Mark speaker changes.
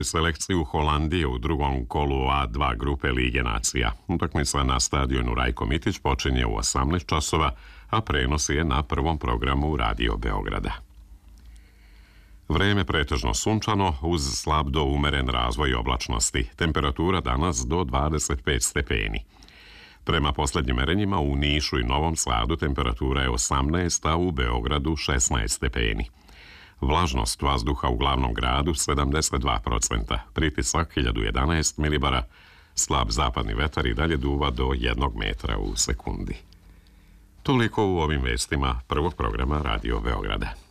Speaker 1: selekciju Holandije u drugom kolu A2 grupe Lige nacija. Utakmica na stadionu Rajko Mitić počinje u 18 časova, a prenos je na prvom programu Radio Beograda. Vreme pretežno sunčano uz slab do umeren razvoj oblačnosti. Temperatura danas do 25 stepeni. Prema posljednjim merenjima u Nišu i Novom Sadu temperatura je 18, a u Beogradu 16 stepeni. Vlažnost vazduha u glavnom gradu 72%, pritisak 1011 milibara, slab zapadni vetar i dalje duva do 1 metra u sekundi. Toliko u ovim vestima prvog programa Radio Beograda.